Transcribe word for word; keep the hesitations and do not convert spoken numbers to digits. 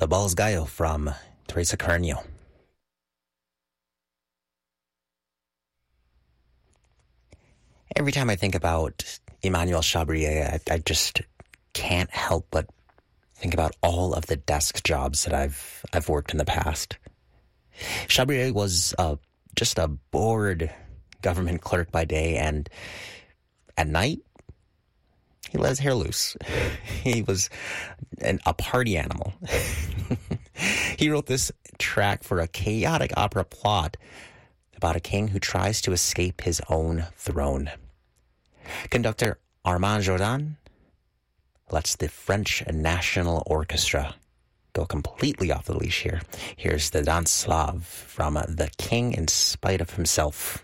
the Balls Gallo from Teresa Carreño. Every time I think about Emmanuel Chabrier, I, I just can't help but think about all of the desk jobs that I've I've worked in the past. Chabrier was uh, just a bored government clerk by day, and at night, he let his hair loose. He was an, a party animal. He wrote this track for a chaotic opera plot about a king who tries to escape his own throne. Conductor Armand Jordan lets the French National Orchestra go completely off the leash here. Here's the Danse Slave from The King in Spite of Himself.